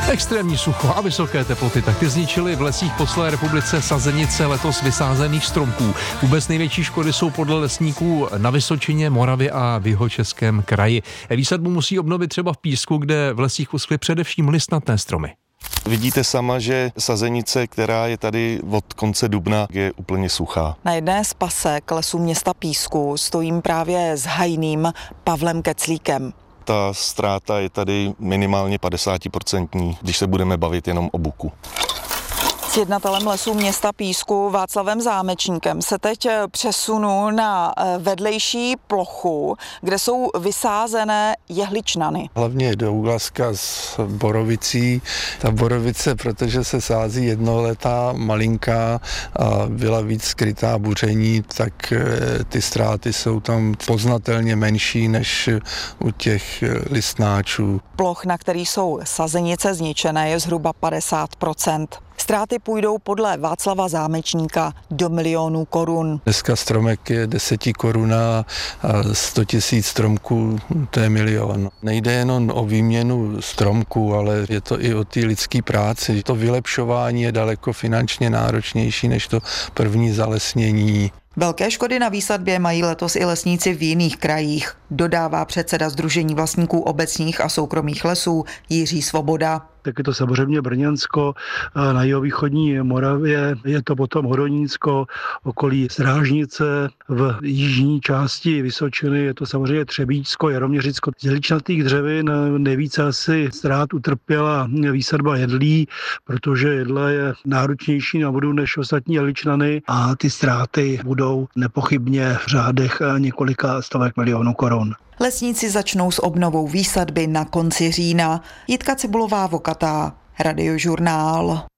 Extrémní sucho a vysoké teploty, tak ty zničily v lesích po celé republice sazenice letos vysázených stromků. Vůbec největší škody jsou podle lesníků na Vysočině, Moravě a v Jihočeském kraji. Výsadbu musí obnovit třeba v Písku, kde v lesích uschly především listnaté stromy. Vidíte sama, že sazenice, která je tady od konce dubna, je úplně suchá. Na jedné z pasek lesů města Písku stojím právě s hajným Pavlem Keclíkem. Ta ztráta je tady minimálně 50%, když se budeme bavit jenom o buku. S jednatelem lesů města Písku Václavem Zámečníkem se teď přesunu na vedlejší plochu, kde jsou vysázené jehličnany. Hlavně do úlaska s borovicí. Ta borovice, protože se sází jednoletá, malinká a byla víc skrytá buření, tak ty ztráty jsou tam poznatelně menší než u těch listnáčů. Ploch, na kterých jsou sazenice zničené, je zhruba 50%. Ztráty půjdou podle Václava Zámečníka do 1 milionů korun. Dneska stromek je 10 koruna a 100 000 stromků, to je 1 milion. Nejde jenom o výměnu stromků, ale je to i o té lidské práci. To vylepšování je daleko finančně náročnější než to první zalesnění. Velké škody na výsadbě mají letos i lesníci v jiných krajích, dodává předseda Sdružení vlastníků obecních a soukromých lesů Jiří Svoboda. Tak je to samozřejmě Brněnsko, na jihovýchodní Moravě, je to potom Hodonícko, okolí Strážnice, v jižní části Vysočiny je to samozřejmě Třebíčsko, Jaroměřicko. Z jehličnatých dřevin nejvíce asi ztrát utrpěla výsadba jedlí, protože jedle je náročnější na vodu než ostatní jehličnany a ty ztráty budou nepochybně v řádech několika stovek milionů korun. Lesníci začnou s obnovou výsadby na konci října. Jitka Cibulová-Vokatá, Radiožurnál.